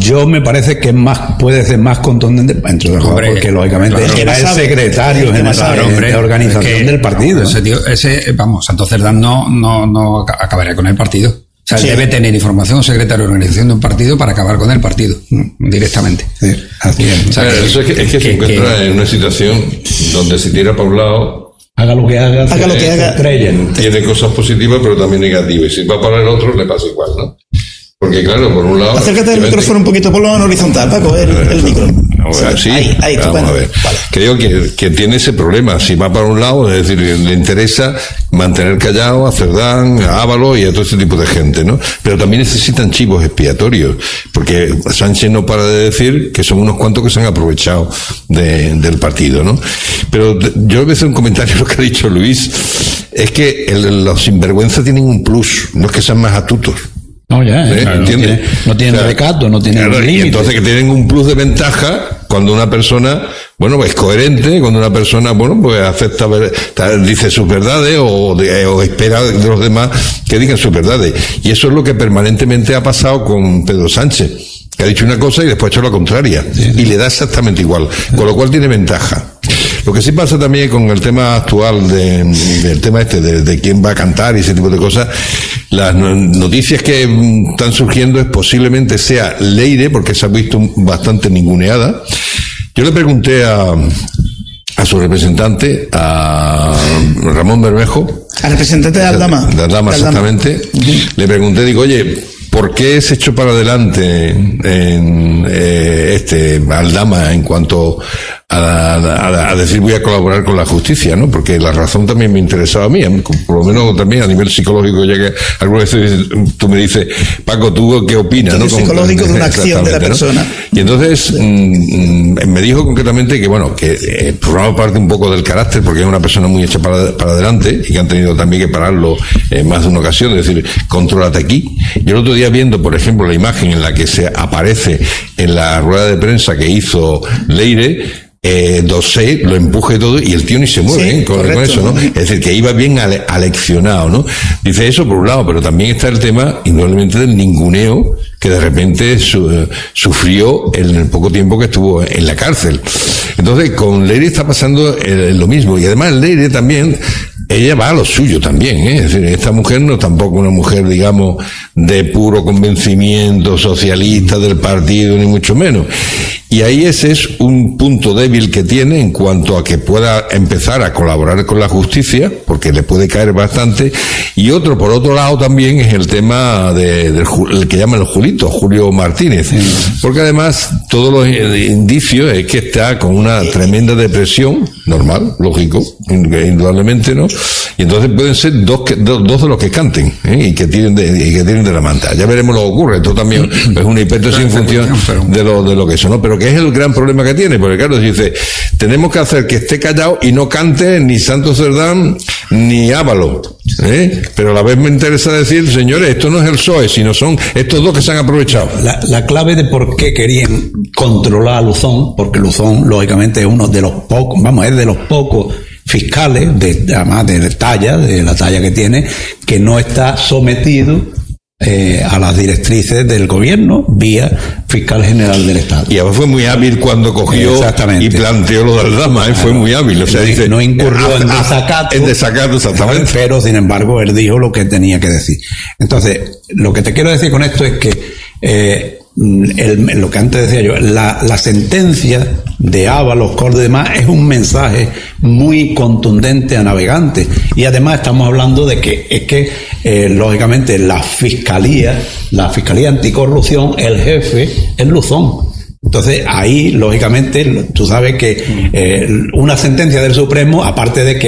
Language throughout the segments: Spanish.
Yo me parece que puede ser más contundente, entre otras cosas, porque lógicamente era el secretario general de organización del partido. Santos Cerdán no acabaría con el partido. O sea, debe tener información secretario de organización de un partido para acabar con el partido directamente. Sí, así es. O sea, eso es que se encuentra en una situación donde se tira para un lado. Haga lo que haga. Tiene cosas positivas, pero también negativas. Y si va para el otro, le pasa igual, ¿no? Porque claro, por un lado... Acércate del micrófono un poquito por lo horizontal, Paco, el micro. Sí, ahí, vamos a ver. Vale. Creo que tiene ese problema. Si va para un lado, es decir, le interesa mantener callado a Cerdán, a Ábalos y a todo ese tipo de gente, ¿no? Pero también necesitan chivos expiatorios, porque Sánchez no para de decir que son unos cuantos que se han aprovechado del partido, ¿no? Pero yo voy a hacer un comentario a lo que ha dicho Luis. Es que los sinvergüenzas tienen un plus, no es que sean más astutos. No, no tienen recato, no tienen límites. Y entonces que tienen un plus de ventaja cuando una persona, es coherente, cuando una persona, acepta, dice sus verdades o espera de los demás que digan sus verdades. Y eso es lo que permanentemente ha pasado con Pedro Sánchez, que ha dicho una cosa y después ha hecho la contraria. Sí. Y le da exactamente igual, con lo cual tiene ventaja. Lo que sí pasa también con el tema actual del tema de quién va a cantar y ese tipo de cosas, las noticias que están surgiendo es posiblemente sea Leire, porque se ha visto bastante ninguneada. Yo le pregunté a su representante, a Ramón Bermejo, al representante de Aldama. De Aldama, exactamente. Le pregunté, digo, oye, ¿por qué se echó para adelante en Aldama en cuanto a decir voy a colaborar con la justicia, ¿no? Porque la razón también me interesaba a mí, por lo menos también a nivel psicológico, ya que algunas veces tú me dices, Paco, ¿tú qué opinas? ¿No? Psicológico de una acción de la persona. ¿No? Y entonces me dijo concretamente que formaba parte un poco del carácter, porque es una persona muy hecha para adelante y que han tenido también que pararlo en más de una ocasión, es decir, contrólate aquí. Yo el otro día viendo, por ejemplo, la imagen en la que se aparece en la rueda de prensa que hizo Leire, Dossé lo empuja y todo, y el tío ni se mueve, con eso, ¿no? Es decir, que iba bien aleccionado, ¿no? Dice eso por un lado, pero también está el tema, indudablemente, del ninguneo que de repente sufrió en el poco tiempo que estuvo en la cárcel. Entonces, con Leire está pasando lo mismo, y además Leire también, ella va a lo suyo también, ¿eh? Es decir, esta mujer no es tampoco una mujer, digamos, de puro convencimiento socialista del partido, ni mucho menos. Y ahí ese es un punto débil que tiene en cuanto a que pueda empezar a colaborar con la justicia, porque le puede caer bastante. Y otro, por otro lado, también es el tema del que llaman el Julio Martínez. Porque además, todos los indicios es que está con una tremenda depresión, normal, lógico, indudablemente, ¿no? Y entonces pueden ser dos de los que canten, y que tiren de la manta. Ya veremos lo que ocurre. Esto también es una hipótesis en función de lo que eso, ¿no? Pero que es el gran problema que tiene, porque claro, dice, tenemos que hacer que esté callado y no cante ni Santos Cerdán ni Ábalos, pero a la vez me interesa decir, señores, esto no es el PSOE, sino son estos dos que se han aprovechado. La clave de por qué querían controlar a Luzón, porque Luzón, lógicamente, es uno de los pocos, es de los pocos fiscales, además de la talla que tiene, que no está sometido a las directrices del gobierno vía fiscal general del Estado. Y además fue muy hábil cuando cogió y planteó lo de Aldama, fue muy hábil. O sea, dice, no incurrió en desacato. En desacato, exactamente. Pero, sin embargo, él dijo lo que tenía que decir. Entonces, lo que te quiero decir con esto es que lo que antes decía yo, la sentencia de Ábalos, Corde y demás es un mensaje muy contundente a navegantes, y además estamos hablando de que lógicamente la fiscalía anticorrupción, el jefe es Luzón. Entonces ahí, lógicamente, tú sabes que una sentencia del Supremo, aparte de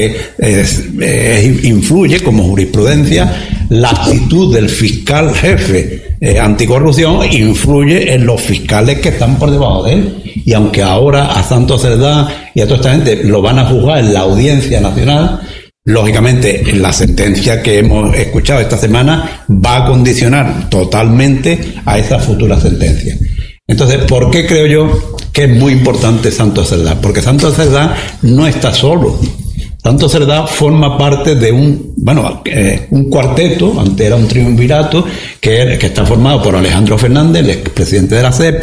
que influye como jurisprudencia, la actitud del fiscal jefe anticorrupción influye en los fiscales que están por debajo de él. Y aunque ahora a Santos Cerdán y a toda esta gente lo van a juzgar en la Audiencia Nacional, lógicamente la sentencia que hemos escuchado esta semana va a condicionar totalmente a esa futura sentencia. Entonces, ¿por qué creo yo que es muy importante Santos Cerdán? Porque Santos Cerdán no está solo. Santos Cerdán forma parte de un cuarteto, antes era un triunvirato, que está formado por Alejandro Fernández, el expresidente de la CEP,